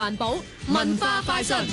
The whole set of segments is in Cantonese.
環保文化快訊。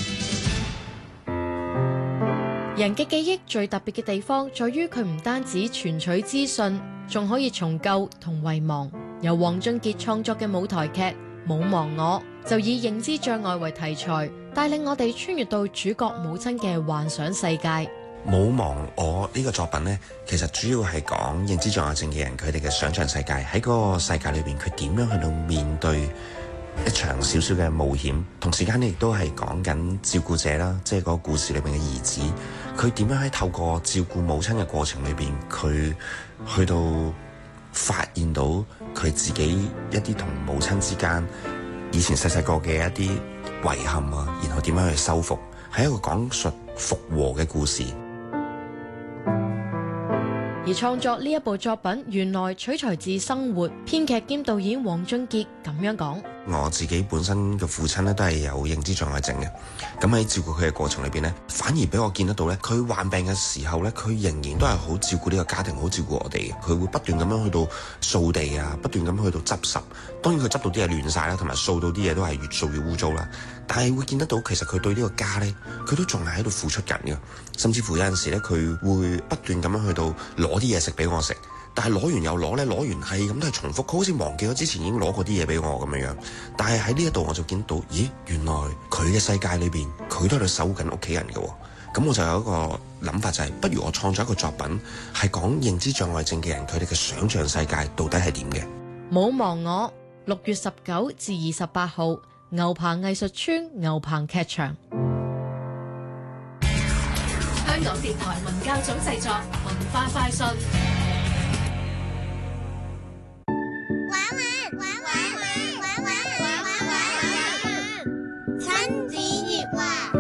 人嘅記憶最特別嘅地方，在於佢唔單止存取資訊，仲可以重構同遺忘。由黃俊傑創作嘅舞台劇《冇忘我》，就以認知障礙為題材，帶領我哋穿越到主角母親嘅幻想世界。 冇忘我呢個作品呢，其實主要係講認知障礙症嘅人佢哋嘅想像世界，喺嗰個世界裏邊佢點樣去到面對一場少少嘅冒險，同時間亦都係講緊照顧者啦，即係嗰個故事裏邊嘅兒子，佢點樣喺透過照顧母親嘅過程裏邊，佢去到發現到佢自己一啲同母親之間以前細細個嘅一啲遺憾啊，然後點樣去修復，係一個講述復和嘅故事。 而創作呢一部作品，原來取材自生活。編劇兼導演黃俊傑咁樣講： 我自己本身嘅父親咧都係有認知障礙症嘅，咁喺照顧佢嘅過程裏邊咧，反而俾我見得到咧，佢患病嘅時候咧，佢仍然都係好照顧呢個家庭，好照顧我哋嘅。佢會不斷咁樣去到掃地啊，不斷咁去到執拾。當然佢執到啲嘢亂晒啦，同埋掃到啲嘢都係越掃越污糟啦。但係會見得到，其實佢對呢個家咧，佢都仲係喺度付出緊嘅。甚至乎有陣時咧，佢會不斷咁樣去到攞啲嘢食俾我食。但係攞完又攞咧，攞完係咁都係重複，佢好似忘記咗之前已經攞過啲嘢俾我咁樣樣。但係喺呢一度我就見到，咦，原來佢嘅世界裏邊佢都喺度守緊屋企人嘅。咁我就有一個諗法就係，不如我創作一個作品，係講認知障礙症嘅人佢哋嘅想像世界到底係點嘅。 冇忘我，6月19至28號，牛棚藝術村牛棚劇場。 香港電台文教組製作文化快訊。 親子熱話。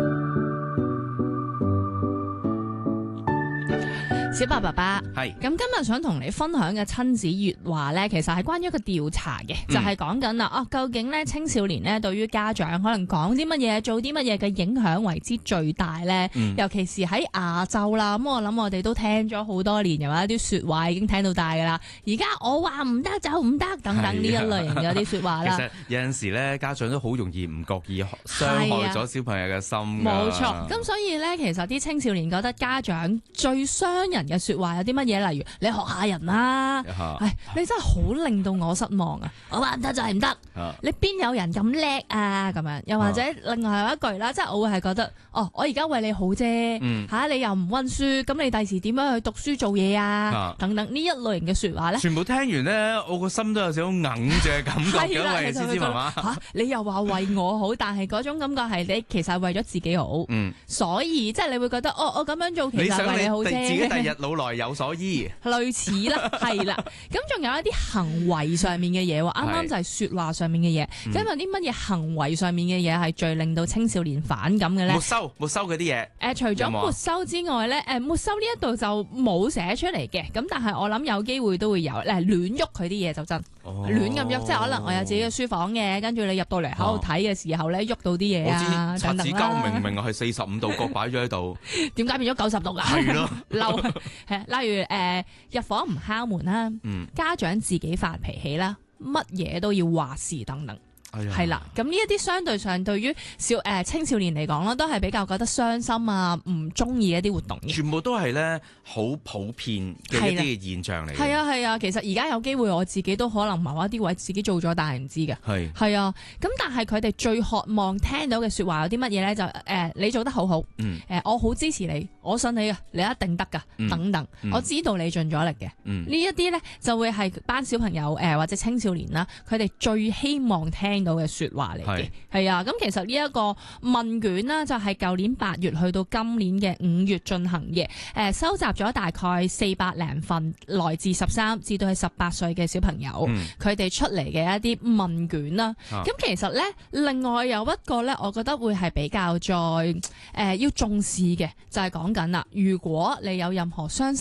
小白爸爸， 係咁今日想同你分享嘅親子熱話咧，其實係關於一個調查嘅，就係講緊啦，究竟咧青少年咧對於家長可能講啲乜嘢、做啲乜嘢嘅影響為之最大咧？尤其是喺亞洲啦，咁我諗我哋都聽咗好多年，有一啲説話已經聽到大噶啦。而家我話唔得就唔得，等等呢一類型嘅啲説話啦。 其實有陣時咧，家長都好容易唔覺意傷害咗小朋友嘅心。 冇錯，咁所以咧，其實啲青少年覺得家長最傷人嘅説話有啲乜嘢？例如你學下人啦，你真係好令到我失望啊！我話唔得就係唔得，你邊有人咁叻啊？咁樣又或者另外有一句啦，即係我會係覺得，我而家為你好啫，你又唔溫書，咁你第時點樣去讀書做嘢啊？等等呢一類型嘅説話咧， 全部聽完咧，我個心都有少少硬嘅感覺嘅，喂，芝芝媽媽你又話為我好，但係嗰種感覺係你其實係為咗自己好，所以即係你會覺得，我咁樣做其實係為你好啫， 自己第日老來有所依， 類似啦，係啦。咁仲有一啲行為上面嘅嘢喎，啱啱就係説話上面嘅嘢。咁有啲乜嘢行為上面嘅嘢係最令到青少年反感嘅咧？ 沒收嗰啲嘢。 除咗沒收之外咧，沒收呢一度就冇寫出嚟嘅。咁但係我諗有機會都會有，亂喐佢啲嘢就真，亂咁喐，即係可能我有自己嘅書房嘅，跟住你入到嚟喺度睇嘅時候咧，喐到啲嘢啊， 擦紙膠明明係45度角擺咗喺度，點解變咗90度㗎？係咯，嬲係例如入房唔敲門啦，家長自己發脾氣啦，乜嘢都要話事等等。係啦，咁呢一啲相對上對於青少年嚟講啦，都係比較覺得傷心啊，唔中意一啲活動嘅。 全部都係咧好普遍嘅一啲嘅現象嚟。 係啊，其實而家有機會我自己都可能某一啲位自己做咗，但係唔知嘅。係啊，咁但係佢哋最渴望聽到嘅説話有啲乜嘢咧？就你做得好好，我好支持你，我信你嘅，你一定得㗎，等等。我知道你盡咗力嘅，呢一啲咧就會係班小朋友或者青少年啦，佢哋最希望聽到嘅説話嚟嘅。係啊，咁其實呢一個問卷啦，就係舊年8月去到今年嘅5月進行嘅，收集咗大概400零份來自13至到係18歲嘅小朋友，佢哋出嚟嘅一啲問卷啦。咁其實咧，另外有一個咧，我覺得會係比較再要重視嘅，就係講緊啦，如果你有任何傷心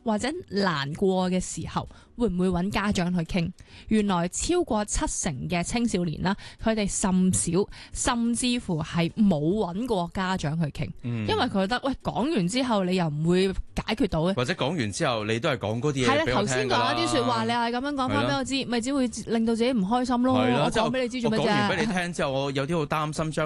或者難過嘅時候，會唔會揾家長去傾？原來超過70%嘅青少年啦，佢哋甚少，甚至乎係冇揾過家長去傾，因為佢覺得喂，講完之後你又唔會解決到嘅，或者講完之後你都係講嗰啲嘢。係啦， 頭先講一啲説話，你係咁樣講翻俾我知，咪只會令到自己唔開心咯。我講俾你知做乜啫？ 我講完俾你聽之後，我有啲好擔心將